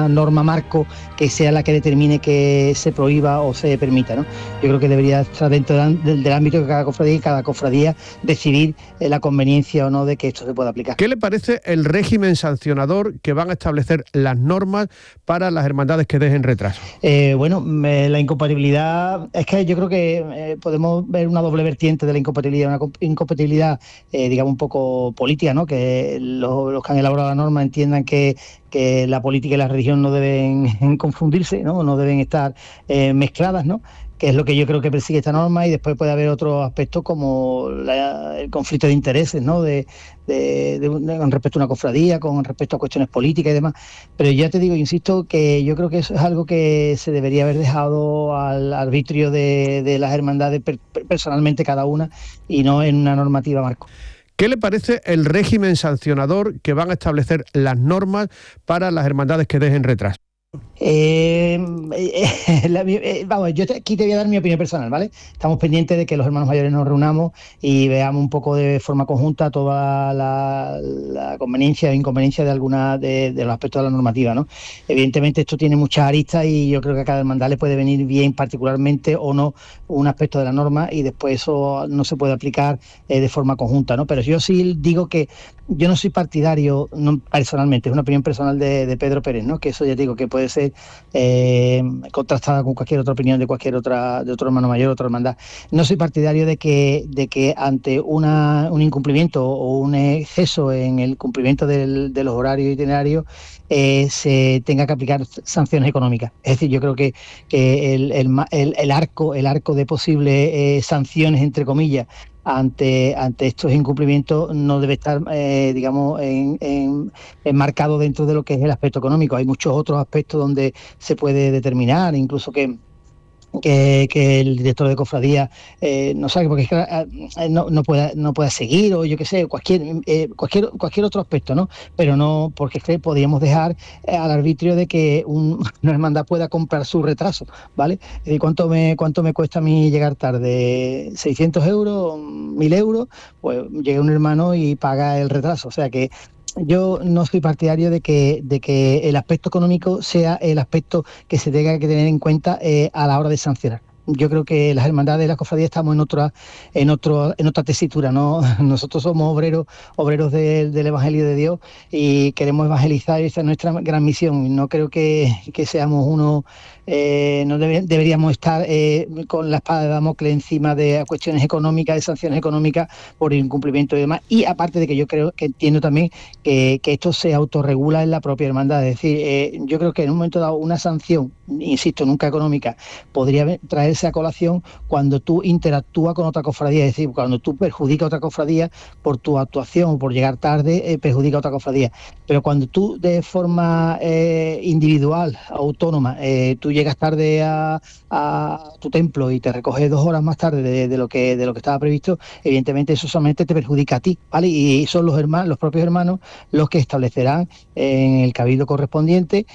una norma marco que sea la que determine que se prohíba o se permita, ¿no? Yo creo que debería estar dentro del ámbito de cada cofradía y cada cofradía decidir la conveniencia o no de que esto se pueda aplicar. ¿Qué le parece el régimen sancionador que van a establecer las normas para las hermandades que dejen retraso? La incompatibilidad, es que yo creo que podemos ver una doble vertiente de la incompatibilidad, una incompatibilidad, digamos, un poco política, ¿no? Que los que han elaborado la norma entiendan que la política y la religión no deben confundirse, ¿no? No deben estar mezcladas, ¿no? Que es lo que yo creo que persigue esta norma, y después puede haber otros aspectos como el conflicto de intereses, ¿no? Con respecto a una cofradía, con respecto a cuestiones políticas y demás. Pero ya te digo, insisto, que yo creo que eso es algo que se debería haber dejado al arbitrio de las hermandades personalmente cada una, y no en una normativa marco. ¿Qué le parece el régimen sancionador que van a establecer las normas para las hermandades que dejen retraso? Yo aquí te voy a dar mi opinión personal, ¿vale? Estamos pendientes de que los hermanos mayores nos reunamos y veamos un poco de forma conjunta toda la conveniencia o inconveniencia de alguna de los aspectos de la normativa, ¿no? Evidentemente esto tiene muchas aristas y yo creo que a cada hermandad le puede venir bien particularmente o no un aspecto de la norma, y después eso no se puede aplicar de forma conjunta, ¿no? Pero yo sí digo que yo no soy partidario, no, personalmente, es una opinión personal de Pedro Pérez, ¿no? Que eso ya digo que puede ser contrastada con cualquier otra opinión de otro hermano mayor, otra hermandad. No soy partidario de que ante un incumplimiento o un exceso en el cumplimiento de los horarios itinerarios se tenga que aplicar sanciones económicas. Es decir, yo creo que el arco de posibles sanciones, entre comillas, ante estos incumplimientos no debe estar, enmarcado dentro de lo que es el aspecto económico. Hay muchos otros aspectos donde se puede determinar, incluso que el director de cofradía no sabe, porque es que no pueda seguir, o yo qué sé, cualquier otro aspecto, ¿no? Pero no, porque es que podríamos dejar al arbitrio de que una hermandad pueda comprar su retraso, ¿vale? ¿Cuánto me cuesta a mí llegar tarde? ¿600 euros? ¿1.000 euros? Pues llega un hermano y paga el retraso. O sea que yo no soy partidario de que el aspecto económico sea el aspecto que se tenga que tener en cuenta a la hora de sancionar. Yo creo que las hermandades de las cofradías estamos en otra tesitura, ¿no? Nosotros somos obreros del Evangelio de Dios y queremos evangelizar, y esa es nuestra gran misión. No creo que seamos deberíamos estar con la espada de Damocles encima de cuestiones económicas, de sanciones económicas por incumplimiento y demás. Y aparte de que yo entiendo también que esto se autorregula en la propia hermandad. Es decir, yo creo que en un momento dado una sanción, insisto, nunca económica, podría traerse a colación cuando tú interactúas con otra cofradía, es decir, cuando tú perjudicas a otra cofradía por tu actuación o por llegar tarde, perjudica a otra cofradía. Pero cuando tú de forma individual, autónoma, tú llegas tarde a tu templo y te recoges 2 horas más tarde de lo que estaba previsto, evidentemente eso solamente te perjudica a ti, ¿vale? Y son los propios hermanos los que establecerán en el cabildo correspondiente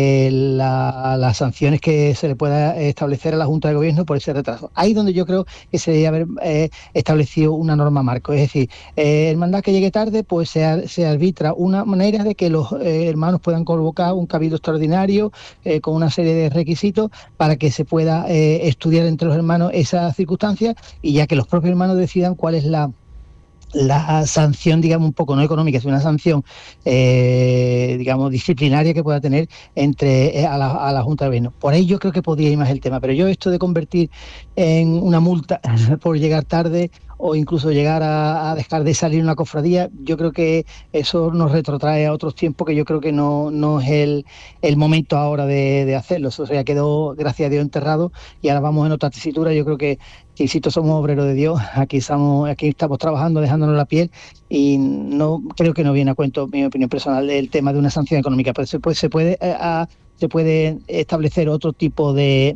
las sanciones que se le pueda establecer a la Junta de Gobierno por ese retraso. Ahí donde yo creo que se debe haber establecido una norma marco, es decir, hermandad que llegue tarde, pues se arbitra una manera de que los hermanos puedan convocar un cabildo extraordinario con una serie de requisitos para que se pueda estudiar entre los hermanos esas circunstancias, y ya que los propios hermanos decidan cuál es la sanción, digamos, un poco no económica, sino una sanción, digamos, disciplinaria que pueda tener a la Junta de Gobierno. Por ahí yo creo que podría ir más el tema, pero yo esto de convertir en una multa por llegar tarde o incluso llegar a dejar de salir una cofradía, yo creo que eso nos retrotrae a otros tiempos que yo creo que no es el momento ahora de hacerlo. Eso ya quedó, gracias a Dios, enterrado, y ahora vamos en otra tesitura. Yo creo que insisto, somos obreros de Dios, aquí estamos trabajando, dejándonos la piel, y no creo que no viene a cuento, mi opinión personal, el tema de una sanción económica, pero se puede establecer otro tipo de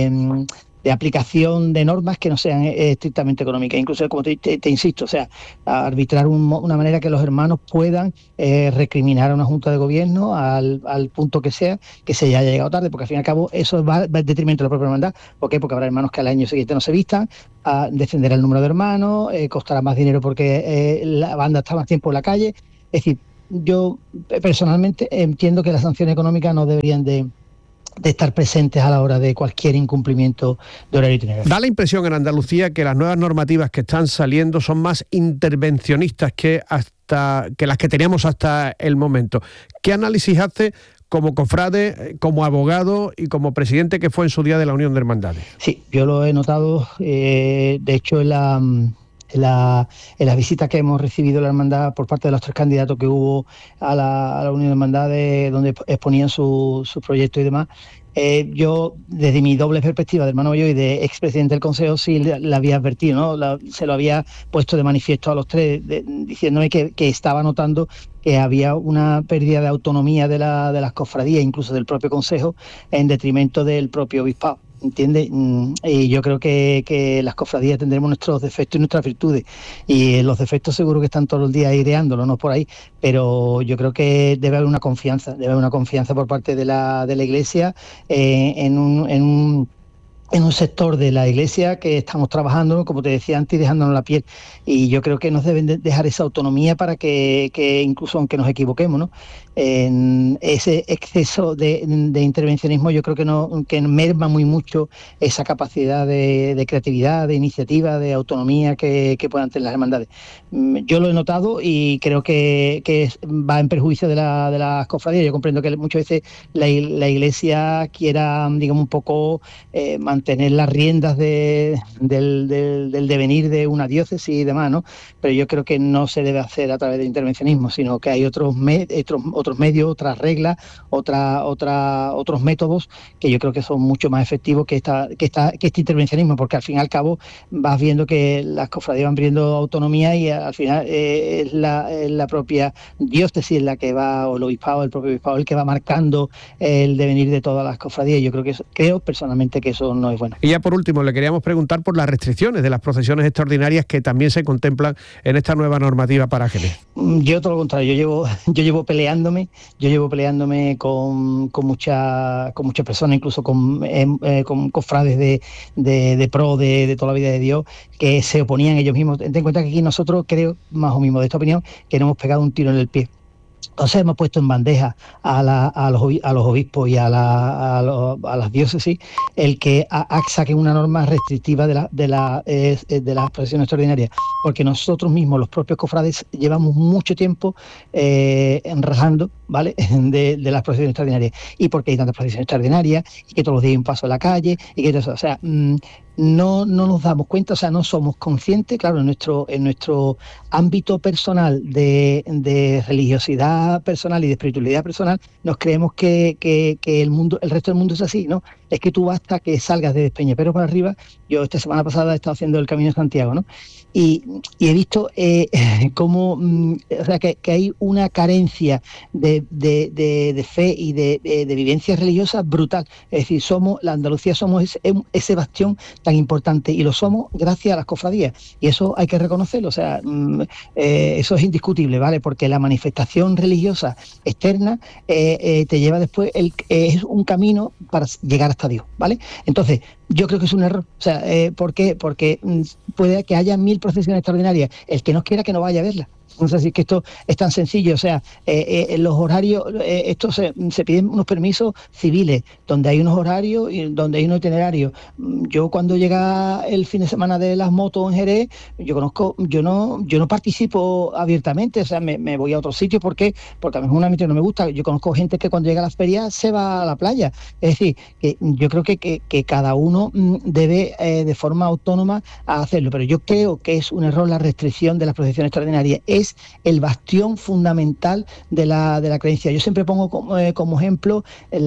aplicación de normas que no sean estrictamente económicas, incluso, como te insisto, o sea, arbitrar una manera que los hermanos puedan recriminar a una Junta de Gobierno al punto que sea, que se haya llegado tarde, porque al fin y al cabo eso va en detrimento de la propia hermandad. ¿Por qué? Porque habrá hermanos que al año siguiente no se vistan, descenderá el número de hermanos, costará más dinero porque la banda está más tiempo en la calle. Es decir, yo personalmente entiendo que las sanciones económicas no deberían de estar presentes a la hora de cualquier incumplimiento de horario itinerario. Da la impresión en Andalucía que las nuevas normativas que están saliendo son más intervencionistas que las que teníamos hasta el momento. ¿Qué análisis hace como cofrade, como abogado y como presidente que fue en su día de la Unión de Hermandades? Sí, yo lo he notado, de hecho, en las visitas que hemos recibido la hermandad por parte de los 3 candidatos que hubo a la Unión de Hermandades, donde exponían sus proyectos y demás. Yo, desde mi doble perspectiva de hermano mayor y de expresidente del Consejo, sí le había advertido, ¿no? Se lo había puesto de manifiesto a los 3, diciéndome que estaba notando que había una pérdida de autonomía de las cofradías, incluso del propio Consejo, en detrimento del propio obispado. ¿Entiendes? Y yo creo que las cofradías tendremos nuestros defectos y nuestras virtudes, y los defectos seguro que están todos los días aireándolos, no por ahí, pero yo creo que debe haber una confianza por parte de la Iglesia en un sector de la Iglesia que estamos trabajando, como te decía antes, dejándonos la piel, y yo creo que nos deben dejar esa autonomía para que incluso aunque nos equivoquemos, ¿no? En ese exceso de intervencionismo, yo creo que merma muy mucho esa capacidad de creatividad, de iniciativa, de autonomía que puedan tener las hermandades. Yo lo he notado y creo que va en perjuicio de las cofradías. Yo comprendo que muchas veces la Iglesia quiera, digamos, un poco mantener las riendas del devenir de una diócesis y demás, ¿no? Pero yo creo que no se debe hacer a través del intervencionismo, sino que hay otros medios, otras reglas, otros métodos que yo creo que son mucho más efectivos que este intervencionismo, porque al fin y al cabo vas viendo que las cofradías van perdiendo autonomía y al final es la propia diócesis la que va, o el propio obispado, el que va marcando el devenir de todas las cofradías. Yo creo personalmente que eso no es bueno. Y ya por último, le queríamos preguntar por las restricciones de las procesiones extraordinarias que también se contemplan en esta nueva normativa para Jerez. Yo todo lo contrario, yo llevo peleándome con muchas personas, incluso con cofrades de pro de toda la vida de Dios, que se oponían ellos mismos. Ten en cuenta que aquí nosotros, creo, más o menos de esta opinión, que nos hemos pegado un tiro en el pie. Entonces hemos puesto en bandeja a los obispos y a las diócesis el que saquen una norma restrictiva de las procesiones extraordinarias, porque nosotros mismos, los propios cofrades, llevamos mucho tiempo enrajando, ¿vale?, de las procesiones extraordinarias, y porque hay tantas procesiones extraordinarias y que todos los días hay un paso a la calle y que todo eso, o sea, no nos damos cuenta, o sea, no somos conscientes, claro, en nuestro ámbito personal de religiosidad personal y de espiritualidad personal, nos creemos que el resto del mundo es así, ¿no? Es que tú basta que salgas de Despeñaperros para arriba. Yo esta semana pasada he estado haciendo el Camino de Santiago, ¿no? Y he visto cómo, o sea, que hay una carencia de fe y de vivencia religiosa brutal. Es decir, la Andalucía somos ese bastión tan importante, y lo somos gracias a las cofradías, y eso hay que reconocerlo. O sea, eso es indiscutible, ¿vale? Porque la manifestación religiosa externa te lleva después, es un camino para llegar hasta Dios, ¿vale? Entonces, yo creo que es un error. O sea, ¿por qué? Porque puede que haya 1000 procesiones extraordinarias. El que no quiera, que no vaya a verla. No sé si es que esto es tan sencillo. O sea, los horarios, esto se piden unos permisos civiles, donde hay unos horarios y donde hay unos itinerarios. Yo, cuando llega el fin de semana de las motos en Jerez, yo no participo abiertamente. O sea, me voy a otros sitios. ¿Por qué? Porque a mí es un ámbito que no me gusta. Yo conozco gente que cuando llega a las ferias se va a la playa. Es decir, que yo creo que cada uno debe de forma autónoma hacerlo, pero yo creo que es un error la restricción de las procesiones extraordinarias. Es el bastión fundamental de la creencia. Yo siempre pongo como ejemplo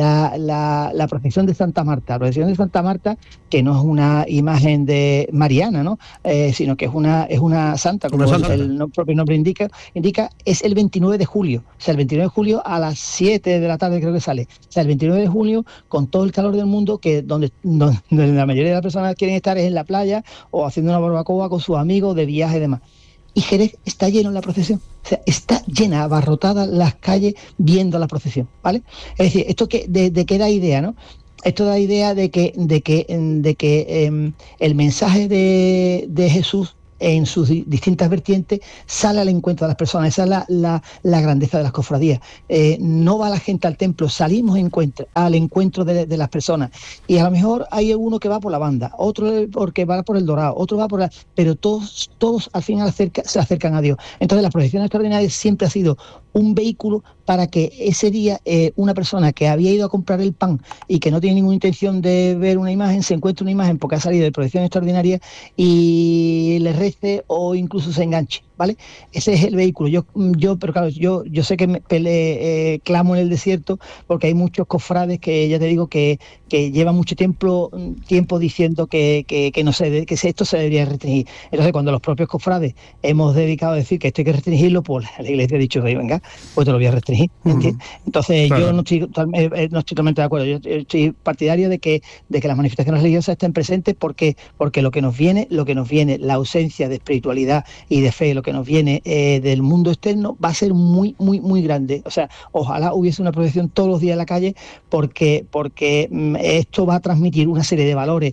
la procesión de Santa Marta. La procesión de Santa Marta, que no es una imagen de mariana, ¿no? Sino que es una santa, como el propio nombre indica, es el 29 de julio. O sea, el 29 de julio a las 7 de la tarde creo que sale. O sea, el 29 de julio, con todo el calor del mundo, que donde la mayoría de las personas quieren estar es en la playa o haciendo una barbacoa con sus amigos de viaje y demás. Y Jerez está lleno en la procesión. O sea, está llena, abarrotada las calles viendo la procesión, ¿vale? Es decir, esto de qué da idea, ¿no? Esto da idea de que el mensaje de Jesús en sus distintas vertientes, sale al encuentro de las personas. Esa es la grandeza de las cofradías. No va la gente al templo, salimos al encuentro de las personas. Y a lo mejor hay uno que va por la banda, otro porque va por el Dorado, otro va por la... Pero todos al final se acercan a Dios. Entonces la procesión extraordinaria siempre ha sido un vehículo para que ese día una persona que había ido a comprar el pan y que no tiene ninguna intención de ver una imagen, se encuentre una imagen porque ha salido de procesión extraordinaria y le rece o incluso se enganche, ¿vale? Ese es el vehículo. Pero claro, yo sé que clamo en el desierto porque hay muchos cofrades que ya te digo que llevan mucho tiempo diciendo que esto se debería restringir. Entonces, cuando los propios cofrades hemos dedicado a decir que esto hay que restringirlo, pues la Iglesia ha dicho, venga, pues te lo voy a restringir. Entonces, claro, yo no estoy totalmente de acuerdo. Yo estoy partidario de que las manifestaciones religiosas estén presentes porque lo que nos viene, la ausencia de espiritualidad y de fe, lo que nos viene del mundo externo va a ser muy, muy, muy grande. O sea, ojalá hubiese una procesión todos los días en la calle porque esto va a transmitir una serie de valores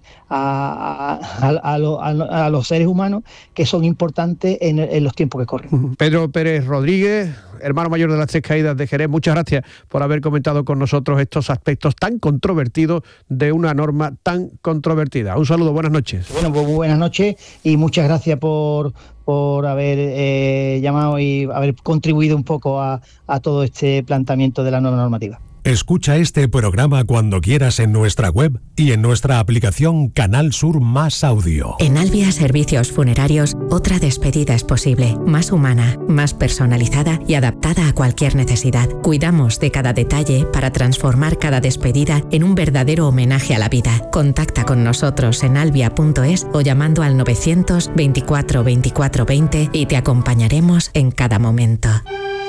a los seres humanos que son importantes en los tiempos que corren. Pedro Pérez Rodríguez, hermano mayor de las Tres Caídas de Jerez, muchas gracias por haber comentado con nosotros estos aspectos tan controvertidos de una norma tan controvertida. Un saludo, buenas noches. Bueno, pues buenas noches y muchas gracias por haber llamado y haber contribuido un poco a todo este planteamiento de la nueva normativa. Escucha este programa cuando quieras en nuestra web y en nuestra aplicación Canal Sur Más Audio. En Albia Servicios Funerarios, otra despedida es posible, más humana, más personalizada y adaptada a cualquier necesidad. Cuidamos de cada detalle para transformar cada despedida en un verdadero homenaje a la vida. Contacta con nosotros en albia.es o llamando al 900 24 24 20 y te acompañaremos en cada momento.